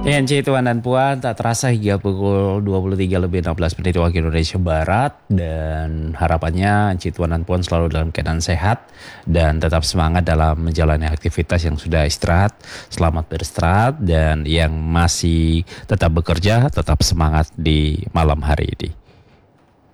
Ya, Ci, Tuan dan Puan, tak terasa hingga pukul 23 lebih 16 menit waktu Indonesia Barat dan harapannya Ci, Tuan dan Puan selalu dalam keadaan sehat dan tetap semangat dalam menjalani aktivitas yang sudah istirahat, selamat beristirahat dan yang masih tetap bekerja tetap semangat di malam hari ini.